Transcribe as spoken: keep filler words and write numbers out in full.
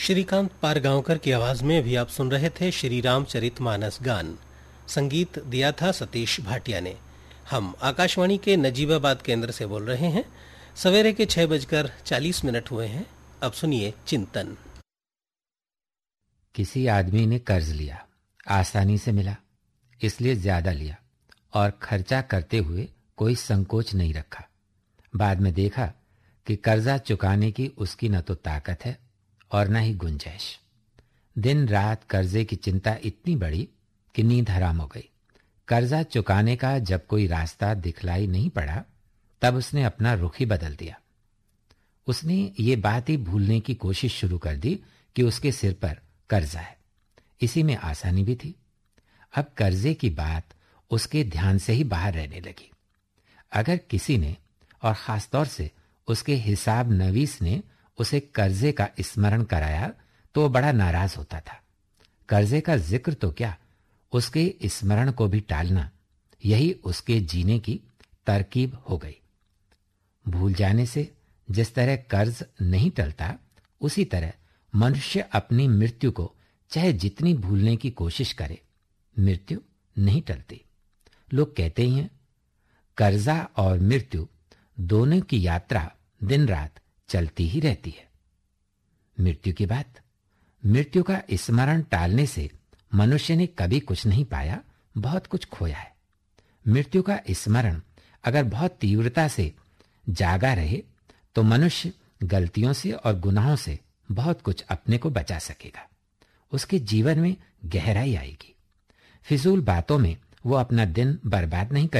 श्रीकांत पारगांवकर की आवाज में भी आप सुन रहे थे श्री रामचरितमानस गान। संगीत दिया था सतीश भाटिया ने। हम आकाशवाणी के नजीबाबाद केंद्र से बोल रहे हैं। सवेरे के छह बजकर चालीस मिनट हुए हैं। अब सुनिए चिंतन। किसी आदमी ने कर्ज लिया, आसानी से मिला, इसलिए ज्यादा लिया और खर्चा करते हुए कोई संकोच नहीं रखा। बाद में देखा कि कर्जा चुकाने की उसकी न तो ताकत है और न ही गुंजाइश। दिन रात कर्जे की चिंता इतनी बढ़ी कि नींद हराम हो गई। कर्जा चुकाने का जब कोई रास्ता दिखलाई नहीं पड़ा, तब उसने अपना रुख ही बदल दिया। उसने ये बात ही भूलने की कोशिश शुरू कर दी कि उसके सिर पर कर्जा है। इसी में आसानी भी थी। अब कर्जे की बात उसके ध्यान से ही बाहर रहने लगी। अगर किसी ने, और खासतौर से उसके हिसाब नवीस ने, उसे कर्जे का स्मरण कराया तो वो बड़ा नाराज होता था। कर्जे का जिक्र तो क्या, उसके स्मरण को भी टालना, यही उसके जीने की तरकीब हो गई। भूल जाने से जिस तरह कर्ज नहीं टलता, उसी तरह मनुष्य अपनी मृत्यु को चाहे जितनी भूलने की कोशिश करे, मृत्यु नहीं टलती। लोग कहते ही हैं, कर्जा और मृत्यु दोनों की यात्रा दिन रात चलती ही रहती है। मृत्यु की बात, मृत्यु का स्मरण टालने से मनुष्य ने कभी कुछ नहीं पाया, बहुत कुछ खोया है। मृत्यु का स्मरण अगर बहुत तीव्रता से जागा रहे तो मनुष्य गलतियों से और गुनाहों से बहुत कुछ अपने को बचा सकेगा। उसके जीवन में गहराई आएगी। फिजूल बातों में वो अपना दिन बर्बाद नहीं कर